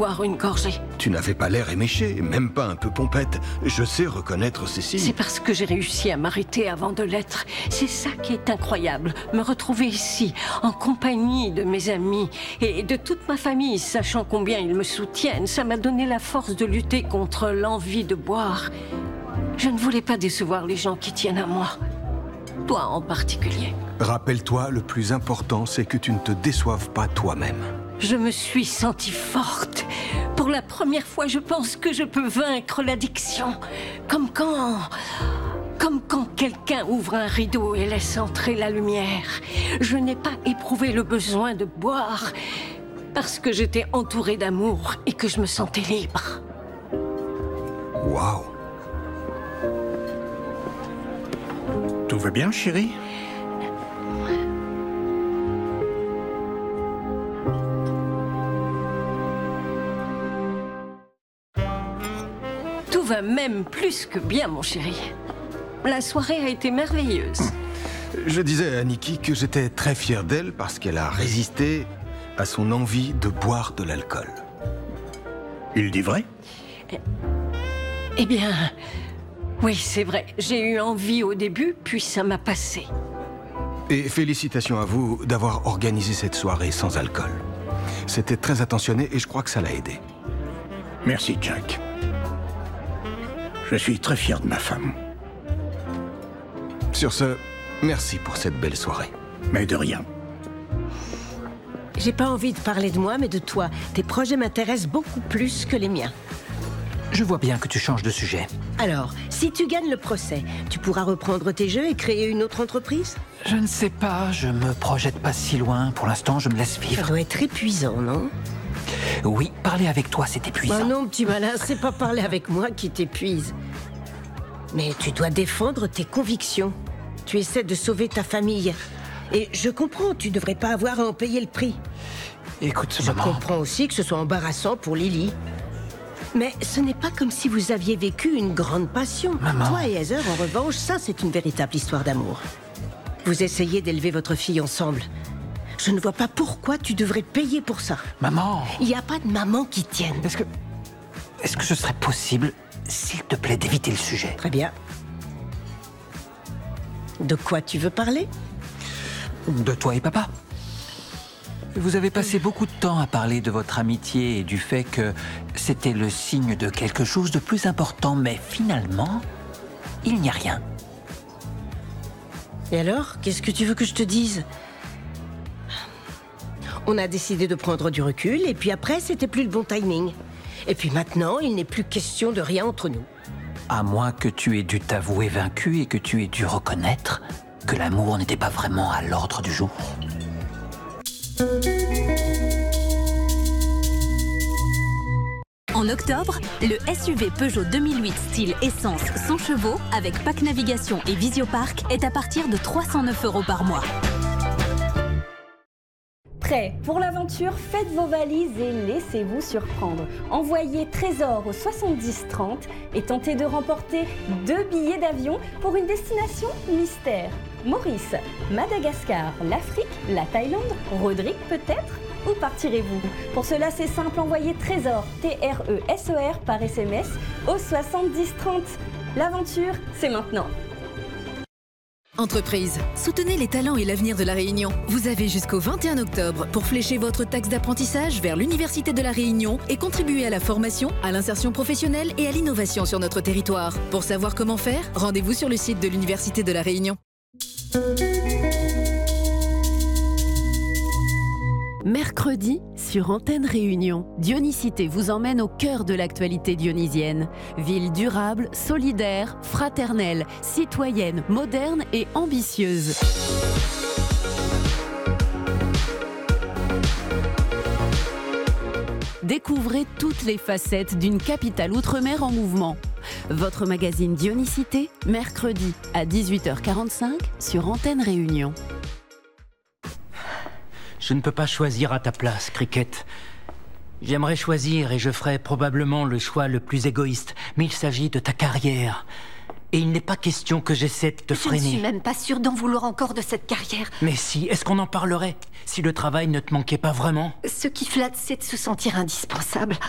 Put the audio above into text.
boire une gorgée. Tu n'avais pas l'air éméché, même pas un peu pompette. Je sais reconnaître ces signes. C'est parce que j'ai réussi à m'arrêter avant de l'être. C'est ça qui est incroyable. Me retrouver ici, en compagnie de mes amis et de toute ma famille, sachant combien ils me soutiennent, ça m'a donné la force de lutter contre l'envie de boire. Je ne voulais pas décevoir les gens qui tiennent à moi. Toi en particulier. Rappelle-toi, le plus important, c'est que tu ne te déçoives pas toi-même. Je me suis sentie forte. Pour la première fois, je pense que je peux vaincre l'addiction. Comme quand quelqu'un ouvre un rideau et laisse entrer la lumière. Je n'ai pas éprouvé le besoin de boire parce que j'étais entourée d'amour et que je me sentais libre. Waouh! Tout va bien, chérie? Tout va même plus que bien, mon chéri. La soirée a été merveilleuse. Je disais à Nikki que j'étais très fier d'elle parce qu'elle a résisté à son envie de boire de l'alcool. Il dit vrai? Eh bien, oui, c'est vrai. J'ai eu envie au début, puis ça m'a passé. Et félicitations à vous d'avoir organisé cette soirée sans alcool. C'était très attentionné et je crois que ça l'a aidé. Merci, Jack. Je suis très fier de ma femme. Sur ce, merci pour cette belle soirée. Mais de rien. J'ai pas envie de parler de moi, mais de toi. Tes projets m'intéressent beaucoup plus que les miens. Je vois bien que tu changes de sujet. Alors, si tu gagnes le procès, tu pourras reprendre tes jeux et créer une autre entreprise? Je ne sais pas, je me projette pas si loin. Pour l'instant, je me laisse Ça vivre. doit être épuisant, non? Oui, parler avec toi, c'est épuisant. Bah non, petit malin, c'est pas parler avec moi qui t'épuise. Mais tu dois défendre tes convictions. Tu essaies de sauver ta famille. Et je comprends, tu devrais pas avoir à en payer le prix. Écoute, Je maman... comprends aussi que ce soit embarrassant pour Lily. Mais ce n'est pas comme si vous aviez vécu une grande passion. Maman. Toi et Heather, en revanche, ça, c'est une véritable histoire d'amour. Vous essayez d'élever votre fille ensemble. Je ne vois pas pourquoi tu devrais payer pour ça. Maman! Il n'y a pas de maman qui tienne. Est-ce que ce serait possible, s'il te plaît, d'éviter le sujet? Très bien. De quoi tu veux parler? De toi et papa. Vous avez passé beaucoup de temps à parler de votre amitié et du fait que c'était le signe de quelque chose de plus important, mais finalement, il n'y a rien. Et alors, qu'est-ce que tu veux que je te dise? On a décidé de prendre du recul, et puis après, c'était plus le bon timing. Et puis maintenant, il n'est plus question de rien entre nous. À moins que tu aies dû t'avouer vaincu et que tu aies dû reconnaître que l'amour n'était pas vraiment à l'ordre du jour. En octobre, le SUV Peugeot 2008 style essence 100 chevaux avec pack navigation et Visiopark est à partir de 309 € par mois. Prêt pour l'aventure? Faites vos valises et laissez-vous surprendre. Envoyez Trésor au 7030 et tentez de remporter 2 billets d'avion pour une destination mystère. Maurice, Madagascar, l'Afrique, la Thaïlande, Rodrigue peut-être? Où partirez-vous? Pour cela, c'est simple, envoyez Trésor, T-R-E-S-O-R par SMS au 7030. L'aventure, c'est maintenant. Entreprise, soutenez les talents et l'avenir de La Réunion. Vous avez jusqu'au 21 octobre pour flécher votre taxe d'apprentissage vers l'Université de La Réunion et contribuer à la formation, à l'insertion professionnelle et à l'innovation sur notre territoire. Pour savoir comment faire, rendez-vous sur le site de l'Université de La Réunion. Mercredi, sur Antenne Réunion, Dionysité vous emmène au cœur de l'actualité dionysienne. Ville durable, solidaire, fraternelle, citoyenne, moderne et ambitieuse. Découvrez toutes les facettes d'une capitale outre-mer en mouvement. Votre magazine Dionysité, mercredi à 18h45 sur Antenne Réunion. Je ne peux pas choisir à ta place, Cricket. J'aimerais choisir et je ferais probablement le choix le plus égoïste, mais il s'agit de ta carrière. Et il n'est pas question que j'essaie de te freiner. Je ne suis même pas sûre d'en vouloir encore de cette carrière. Mais si, est-ce qu'on en parlerait? Si le travail ne te manquait pas vraiment? Ce qui flatte, c'est de se sentir indispensable.